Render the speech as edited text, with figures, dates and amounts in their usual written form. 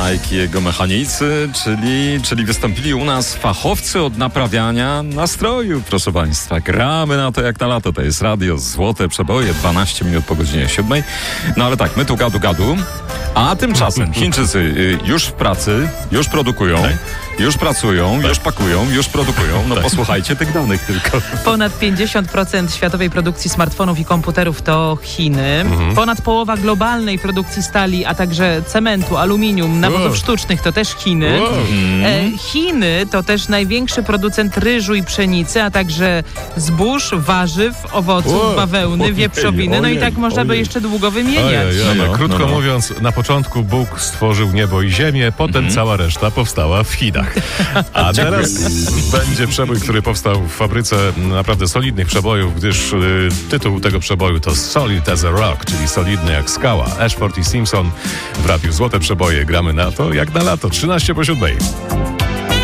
Mike i jego mechanicy, czyli wystąpili u nas fachowcy od naprawiania nastroju, proszę Państwa. Gramy na to jak na lato, to jest radio Złote Przeboje, 12 minut po godzinie 7. No ale tak, my tu gadu, a tymczasem Chińczycy już w pracy, już produkują, już pracują, już pakują, już produkują. No posłuchajcie tych danych tylko. Ponad 50% światowej produkcji smartfonów i komputerów to Chiny. Ponad połowa globalnej produkcji stali, a także cementu, aluminium, nawozów sztucznych to też Chiny. Chiny to też największy producent ryżu i pszenicy, a także zbóż, warzyw, owoców, bawełny, wieprzowiny. No i tak można by jeszcze długo wymieniać. Krótko mówiąc, na początku Bóg stworzył niebo i ziemię, potem cała reszta powstała w Chinach. A teraz będzie przebój, który powstał w fabryce naprawdę solidnych przebojów, gdyż tytuł tego przeboju to Solid as a Rock, czyli solidny jak skała. Ashford i Simpson w radiu Złote Przeboje. Gramy na to jak na lato, 13 po 7.